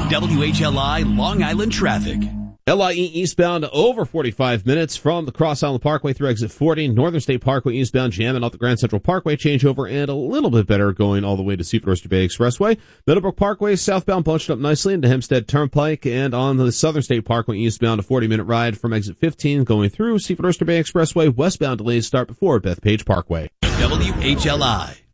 WHLI Long Island traffic. LIE eastbound over 45 minutes from the Cross Island Parkway through exit 40. Northern State Parkway eastbound jamming off the Grand Central Parkway changeover, and a little bit better going all the way to Seaford Oyster Bay Expressway. Meadowbrook Parkway southbound bunched up nicely into Hempstead Turnpike, and on the Southern State Parkway eastbound a 40-minute ride from exit 15 going through Seaford Oyster Bay Expressway. Westbound delays start before Bethpage Parkway. WHLI.